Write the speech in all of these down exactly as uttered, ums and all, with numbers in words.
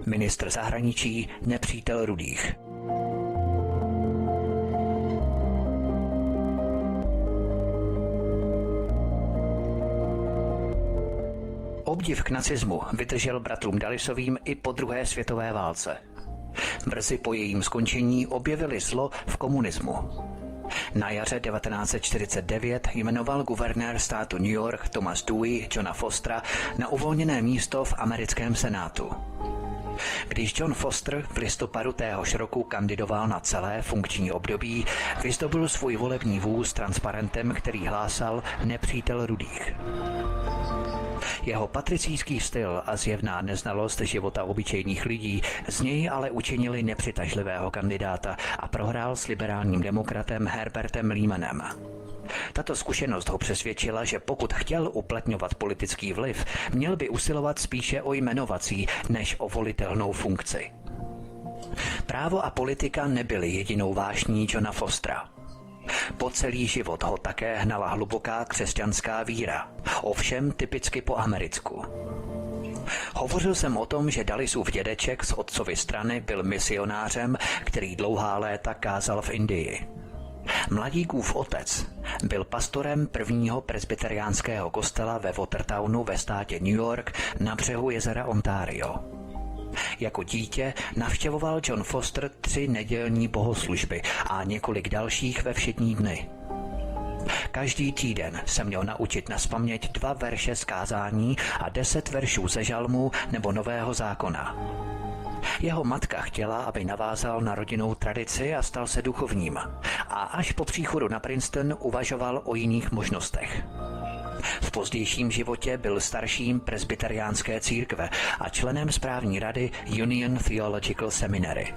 Ministr zahraničí, nepřítel rudých. Obdiv k nacismu vydržel bratrům Dullisovým i po druhé světové válce. Brzy po jejím skončení objevili zlo v komunismu. Na jaře devatenáct set čtyřicet devět jmenoval guvernér státu New York Thomas Dewey Johna Fostera na uvolněné místo v americkém senátu. Když John Foster v listopadu téhož roku kandidoval na celé funkční období, vyzdobil svůj volební vůz transparentem, který hlásal nepřítel rudých. Jeho patricijský styl a zjevná neznalost života obyčejných lidí z něj ale učinili nepřitažlivého kandidáta a prohrál s liberálním demokratem Herbertem Lehmanem. Tato zkušenost ho přesvědčila, že pokud chtěl uplatňovat politický vliv, měl by usilovat spíše o jmenovací než o volitelnou funkci. Právo a politika nebyly jedinou vášní Johna Fostera. Po celý život ho také hnala hluboká křesťanská víra, ovšem typicky po americku. Hovořil jsem o tom, že Dullisův dědeček z otcovy strany byl misionářem, který dlouhá léta kázal v Indii. Mladíkův otec byl pastorem prvního presbyteriánského kostela ve Watertownu ve státě New York na břehu jezera Ontario. Jako dítě navštěvoval John Foster tři nedělní bohoslužby a několik dalších ve všední dny. Každý týden se měl naučit nazpaměť dva verše z kázání a deset veršů ze žalmu nebo Nového zákona. Jeho matka chtěla, aby navázal na rodinnou tradici a stal se duchovním. A až po příchodu na Princeton uvažoval o jiných možnostech. V pozdějším životě byl starším presbyteriánské církve a členem správní rady Union Theological Seminary.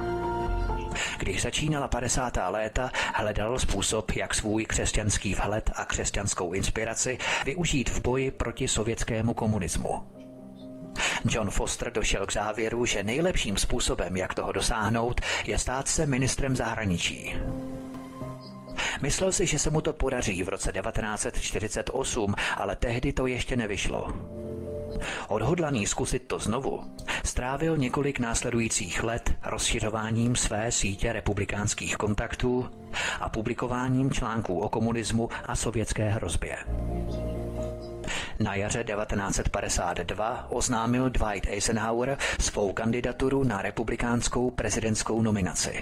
Když začínala padesátá léta, hledal způsob, jak svůj křesťanský vhled a křesťanskou inspiraci využít v boji proti sovětskému komunismu. John Foster došel k závěru, že nejlepším způsobem, jak toho dosáhnout, je stát se ministrem zahraničí. Myslel si, že se mu to podaří v roce devatenáct set čtyřicet osm, ale tehdy to ještě nevyšlo. Odhodlaný zkusit to znovu, strávil několik následujících let rozšiřováním své sítě republikánských kontaktů a publikováním článků o komunismu a sovětské hrozbě. Na jaře devatenáct set padesát dva oznámil Dwight Eisenhower svou kandidaturu na republikánskou prezidentskou nominaci.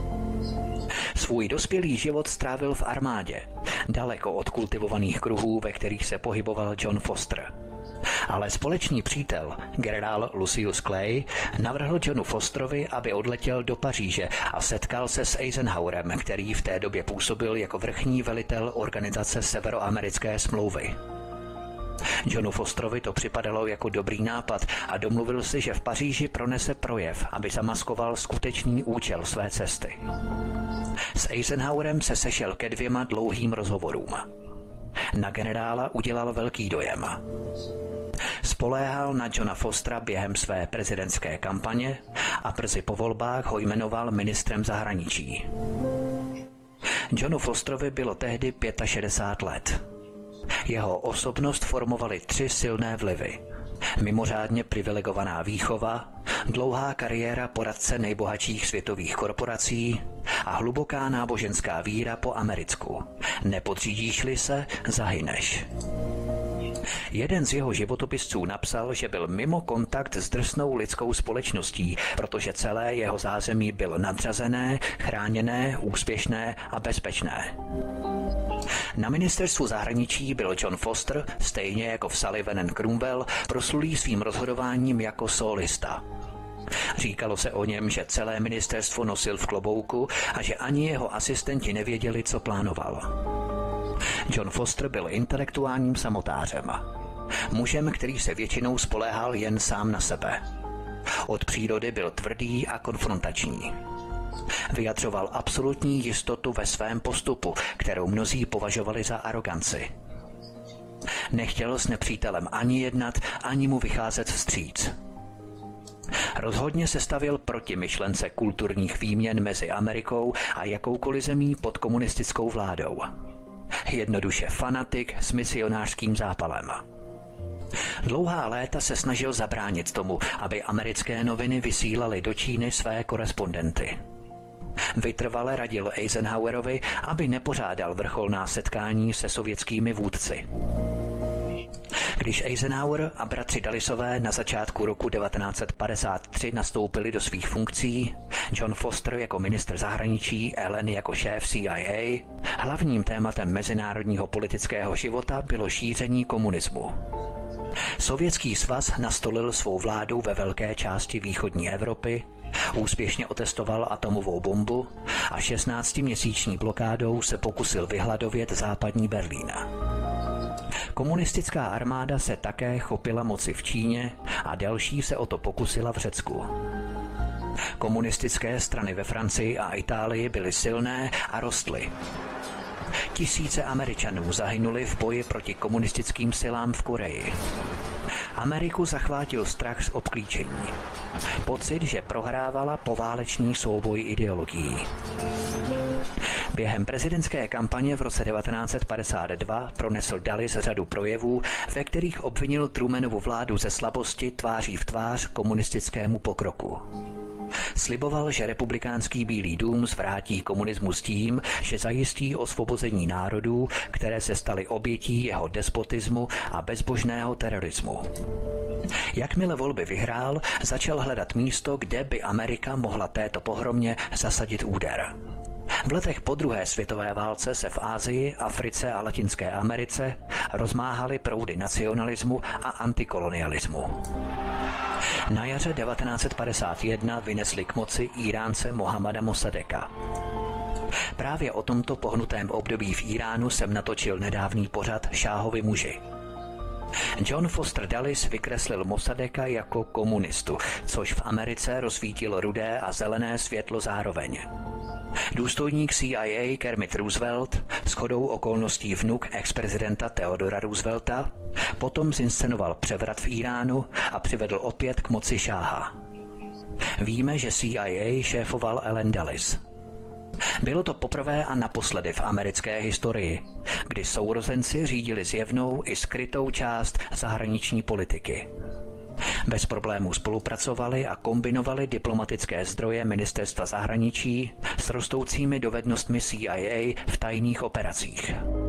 Svůj dospělý život strávil v armádě, daleko od kultivovaných kruhů, ve kterých se pohyboval John Foster. Ale společný přítel, generál Lucius Clay, navrhl Johnu Fosterovi, aby odletěl do Paříže a setkal se s Eisenhowerem, který v té době působil jako vrchní velitel organizace Severoamerické smlouvy. Johnu Fosterovi to připadalo jako dobrý nápad a domluvil si, že v Paříži pronese projev, aby zamaskoval skutečný účel své cesty. S Eisenhowerem se sešel ke dvěma dlouhým rozhovorům. Na generála udělal velký dojem. Spoléhal na Johna Fostera během své prezidentské kampaně a brzy po volbách ho jmenoval ministrem zahraničí. Johnu Fosterovi bylo tehdy šedesát pět let. Jeho osobnost formovaly tři silné vlivy. Mimořádně privilegovaná výchova, dlouhá kariéra poradce nejbohatších světových korporací a hluboká náboženská víra po americku. Nepodřídíš-li se, zahyneš. Jeden z jeho životopisců napsal, že byl mimo kontakt s drsnou lidskou společností, protože celé jeho zázemí bylo nadřazené, chráněné, úspěšné a bezpečné. Na ministerstvu zahraničí byl John Foster, stejně jako v Sullivan and Cromwell, proslulý svým rozhodováním jako solista. Říkalo se o něm, že celé ministerstvo nosil v klobouku a že ani jeho asistenti nevěděli, co plánoval. John Foster byl intelektuálním samotářem. Mužem, který se většinou spoléhal jen sám na sebe. Od přírody byl tvrdý a konfrontační. Vyjadřoval absolutní jistotu ve svém postupu, kterou mnozí považovali za aroganci. Nechtěl s nepřítelem ani jednat, ani mu vycházet vstříc. Rozhodně se stavěl proti myšlence kulturních výměn mezi Amerikou a jakoukoliv zemí pod komunistickou vládou. Jednoduše fanatik s misionářským zápalem. Dlouhá léta se snažil zabránit tomu, aby americké noviny vysílaly do Číny své korespondenty. Vytrvale radil Eisenhowerovi, aby nepořádal vrcholná setkání se sovětskými vůdci. Když Eisenhower a bratři Dullisové na začátku roku devatenáct set padesát tři nastoupili do svých funkcí, John Foster jako ministr zahraničí, Allen jako šéf C I A, hlavním tématem mezinárodního politického života bylo šíření komunismu. Sovětský svaz nastolil svou vládu ve velké části východní Evropy, úspěšně otestoval atomovou bombu a šestnáctiměsíční blokádou se pokusil vyhladovět západní Berlín. Komunistická armáda se také chopila moci v Číně a další se o to pokusila v Řecku. Komunistické strany ve Francii a Itálii byly silné a rostly. Tisíce Američanů zahynuli v boji proti komunistickým silám v Koreji. Ameriku zachvátil strach z obklíčení. Pocit, že prohrávala poválečný souboj ideologií. Během prezidentské kampaně v roce devatenáct set padesát dva pronesl Dulles řadu projevů, ve kterých obvinil Trumanovu vládu ze slabosti tváří v tvář komunistickému pokroku. Sliboval, že republikánský Bílý dům zvrátí komunismus tím, že zajistí osvobození národů, které se staly obětí jeho despotismu a bezbožného terorismu. Jakmile volby vyhrál, začal hledat místo, kde by Amerika mohla této pohromě zasadit úder. V letech po druhé světové válce se v Asii, Africe a Latinské Americe rozmáhaly proudy nacionalismu a antikolonialismu. Na jaře devatenáct set padesát jedna vynesli k moci Íránce Mohammada Mossadeka. Právě o tomto pohnutém období v Iránu jsem natočil nedávný pořad Šáhovi muži. John Foster Dulles vykreslil Mossadeka jako komunistu, což v Americe rozsvítilo rudé a zelené světlo zároveň. Důstojník C I A Kermit Roosevelt, shodou okolností vnuk ex-prezidenta Theodora Roosevelta, potom zinscenoval převrat v Iránu a přivedl opět k moci šáha. Víme, že C I A šéfoval Allen Dulles. Bylo to poprvé a naposledy v americké historii, kdy sourozenci řídili zjevnou i skrytou část zahraniční politiky. Bez problémů spolupracovali a kombinovali diplomatické zdroje ministerstva zahraničí s rostoucími dovednostmi C I A v tajných operacích.